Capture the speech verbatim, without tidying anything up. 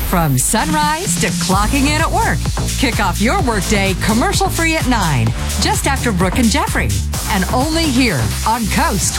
From sunrise to clocking in at work. Kick off your workday commercial-free at nine, just after Brooke and Jeffrey. And only here on Coast